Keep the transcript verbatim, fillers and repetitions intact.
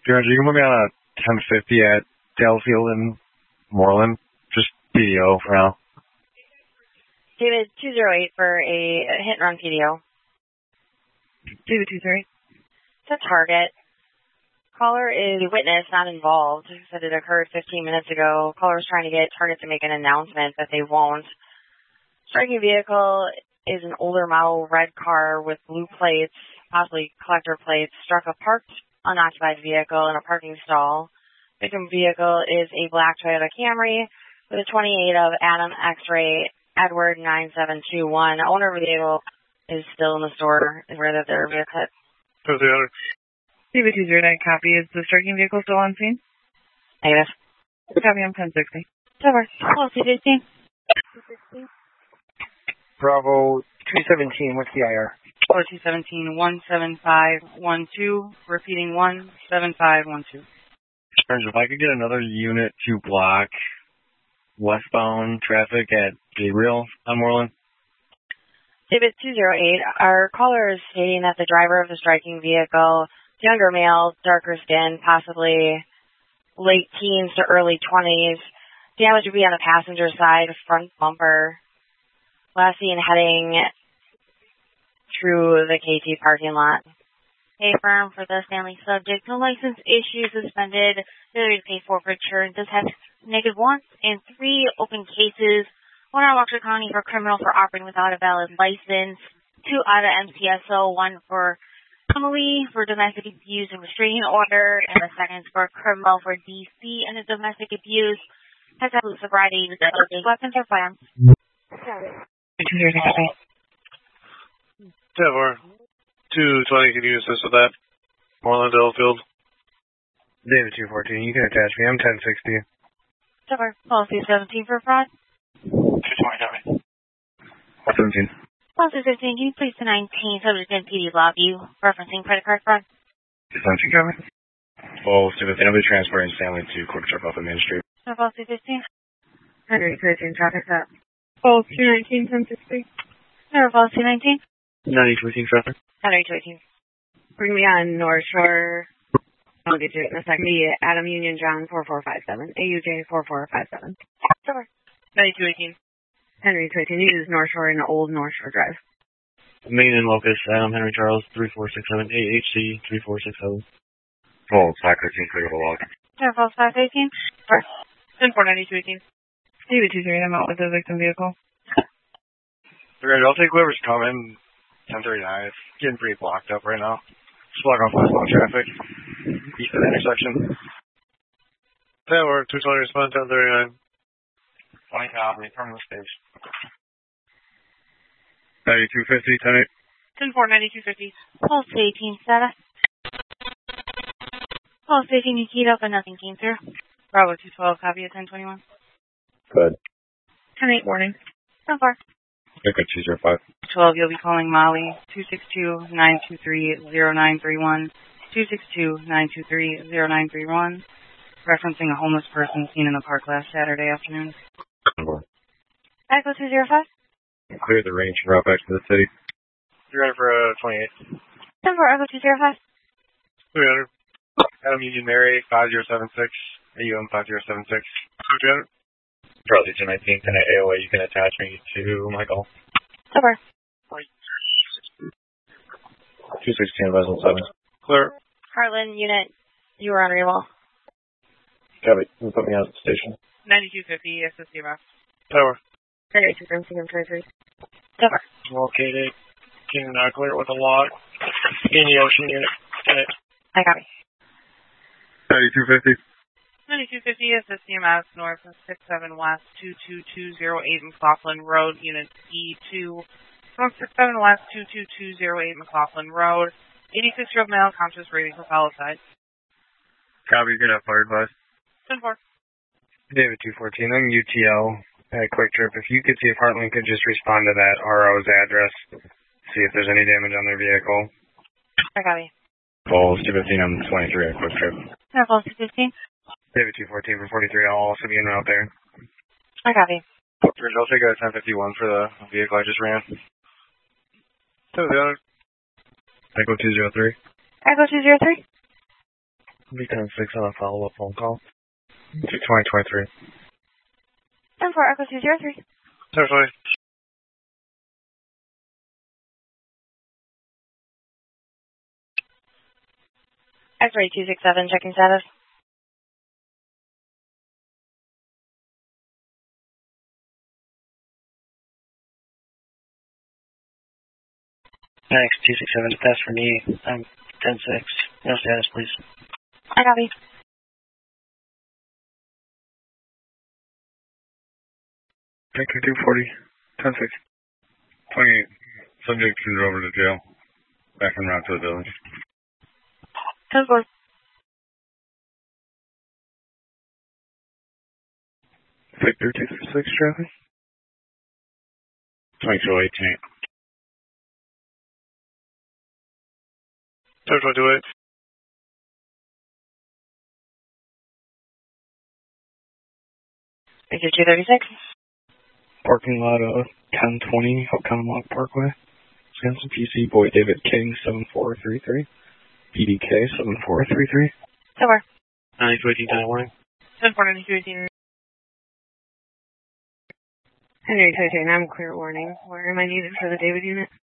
George, you can put me on a ten fifty at Delafield in Moreland. Just P D O for now. David, two zero eight for a hit and run P D O. David, two zero eight. It's a target. Caller is witness, not involved. Said it occurred fifteen minutes ago. Caller was trying to get target to make an announcement, but they won't. Striking vehicle is an older model red car with blue plates, possibly collector plates, struck a parked unoccupied vehicle in a parking stall. Victim vehicle is a black Toyota Camry with a twenty-eight of Adam X-ray Edward nine seven two one. Owner of the vehicle is still in the store where the their vehicle. David two zero nine, copy. Is the striking vehicle still on scene? Negative. Copy, I'm ten sixty. Cover. Policy fifteen. Bravo two seventeen, what's the I R? Or two seventeen, one seven five one two, repeating one seven five one two. If I could get another unit to block westbound traffic at Gabriel on Moreland. David two zero eight, our caller is stating that the driver of the striking vehicle, younger male, darker skin, possibly late teens to early twenties. Damage would be on the passenger side, front bumper. Last seen heading through the K T parking lot. Pay firm for the family subject. No license issue, suspended. Failure to pay forfeiture. Does have negative one and three open cases. One out of Oxford County for criminal for operating without a valid license. Two out of M C S O. One for Emily for domestic abuse and restraining order. And the second is for criminal for D C and the domestic abuse. Has absolute sobriety. Weapons or firearms. Trevor, two twenty, can you assist with that? Moreland Delafield. David two fourteen, you can attach me. I'm ten sixty. Trevor, policy seventeen for fraud. two twenty, got me. seventeen. Policy fifteen, can you please to nineteen, subject in P D lobby, referencing credit card fraud? seventeen, got me. Oh, so if anybody transferring Stanley to Quick Trip off of Main Street. Trevor, policy fifteen. Henry thirteen, traffic stop. Oh, two nineteen, ten sixty. Trevor, policy nineteen. ninety-two eighteen traffic. Henry two eighteen. Bring me on North Shore. I'll get you in a second. Me, Adam Union John four four five seven. A U J four four five seven. Trevor. ninety-two eighteen. Henry two eighteen. Use North Shore in the old North Shore Drive. Main and Locus, Adam Henry Charles, three four six seven. A H C, three four six seven. Oh, it's five thirteen, clear the log. Trevor, policy five eighteen. ten four, ninety-two eighteen. David two zero eight, I'm out with the victim vehicle. Alright, I'll take whoever's coming. ten thirty-nine. It's getting pretty blocked up right now. Just block off westbound traffic. East of the intersection. Trevor, two twenty, respond ten thirty-nine. twenty copy, terminal stage. ninety-two fifty, ten eight. ten four, ninety-two fifty. Policy eighteen, status. Policy eighteen, you keyed up and nothing came through. Bravo two twelve, copy at ten twenty-one. Good. ten eight, warning. So far. Pick two zero five. twelve, you'll be calling Molly, two six two, nine two three, zero nine three one, two six two, nine two three, zero nine three one, referencing a homeless person seen in the park last Saturday afternoon. Echo two zero five. Clear the range and route back to the city. You're ready for uh, twenty-eight. ten four, Echo two zero five. three hundred. Adam Union Mary, five zero seven six. A U M five zero seven six. three hundred. Charlie two nineteen, ten at A O A. You can attach me to Michael. Over. two sixteen, Vessel seven. Clear. Heartland unit, you were on Rewall. Copy. You can put me out at the station. ninety-two fifty, S S C R F. Tower. Henry two from twenty-three. Over. Located. King not clear with a log. In the ocean unit. Get it. I copy. ninety-two fifty. ninety-two fifty, S S C M S, north of six seven West, two two two zero eight McLaughlin Road, Unit E two. North six seven West, two two two zero eight McLaughlin Road. eighty-six-year-old male, conscious rating for homicide. Copy, good up, fire advice. ten four. David two fourteen, I'm U T L at Quick Trip. If you could see if Heartland could just respond to that R O's address, see if there's any damage on their vehicle. I copy. Balls two fifteen, I'm twenty-three at Quick Trip. Careful, two fifteen. David two fourteen for forty-three, I'll also be en route there. I copy. I'll take a ten fifty-one for the vehicle I just ran. To the other. Echo two zero three. Echo two zero three. Be ten six on a follow-up phone call. twenty twenty-three. ten four Echo two zero three. Definitely. X-ray two six seven, checking status. Thanks, two six seven, that's for me. I'm ten six. No status, please. I copy. Victor two forty, ten six. twenty-eight. Subject is over to jail. Back en route to the village. ten four. Victor two six traffic. twenty-two eighteen. twenty-two eight. Victor two thirty-six. Parking lot of ten twenty Oconomowoc Parkway. Wisconsin P C, Boy David King, seven four three three. P D K, seven four three three. ten four. ninety-two eighteen, ten warning. ten four ninety-two eighteen. Henry two two, I'm clear warning. Where am I needed for the David unit?